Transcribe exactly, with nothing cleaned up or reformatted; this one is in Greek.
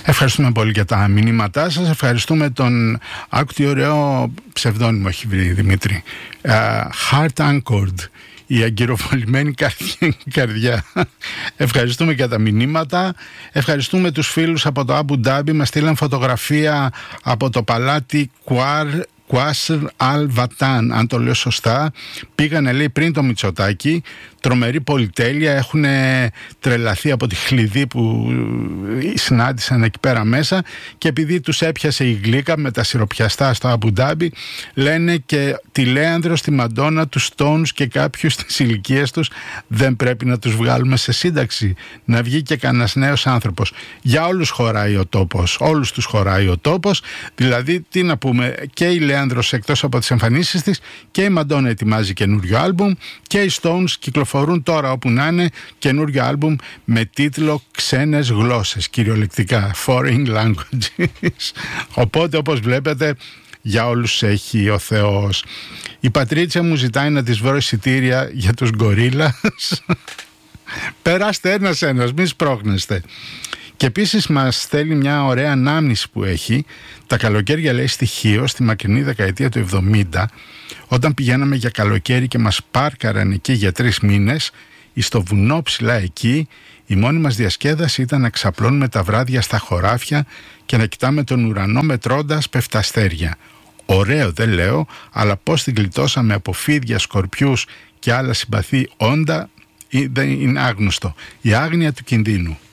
Ευχαριστούμε πολύ για τα μηνύματά σας. Ευχαριστούμε τον... Άκου τι ωραίο ψευδόνυμο έχει βρει, Δημήτρη. uh, Heart Anchored, η αγκυροβολημένη καρδιά. Ευχαριστούμε για τα μηνύματα. Ευχαριστούμε τους φίλους από το Αμπου Ντάμπι. Μας στείλαν φωτογραφία από το παλάτι Κουάρ Κουάσρ Αλ Βατάν, αν το λέω σωστά. Πήγανε, λέει, πριν το Μητσοτάκη. Τρομερή πολυτέλεια. Έχουν τρελαθεί από τη χλειδί που συνάντησαν εκεί πέρα μέσα. Και επειδή τους έπιασε η γλύκα με τα σιροπιαστά στο Αμπου Ντάμπι, λένε και τη Λέανδρο, τη Μαντόνα, τους Stones και κάποιους της ηλικίας τους δεν πρέπει να τους βγάλουμε σε σύνταξη. Να βγει και κανένας νέος άνθρωπος. Για όλους χωράει ο τόπος. Όλους τους χωράει ο τόπος. Δηλαδή, τι να πούμε, και η Λέανδρος εκτός από τις εμφανίσεις της και η Μαντόνα ετοιμάζει καινούριο άλμπουμ και οι Stones κυκλοφορούν τώρα όπου να είναι καινούριο άλμπουμ με τίτλο «Ξένες γλώσσες», κυριολεκτικά «Foreign Languages». Οπότε, όπως βλέπετε, για όλους έχει ο Θεός. Η Πατρίτσια μου ζητάει να της βρω εισιτήρια για τους γκορίλας. Περάστε ένας-ένας, μη σπρώχνεστε. Και επίσης μας στέλνει μια ωραία ανάμνηση που έχει. Τα καλοκαίρια, λέει, στη Χίο, στη μακρινή δεκαετία του εβδομήντα, όταν πηγαίναμε για καλοκαίρι και μας πάρκαραν εκεί για τρεις μήνες, στο βουνό ψηλά εκεί, η μόνη μας διασκέδαση ήταν να ξαπλώνουμε τα βράδια στα χωράφια και να κοιτάμε τον ουρανό μετρώντας πεφταστέρια. Ωραίο, δεν λέω, αλλά πώς την γλιτώσαμε από φίδια, σκορπιούς και άλλα συμπαθή όντα δεν είναι άγνωστο. Η άγνοια του κινδύνου.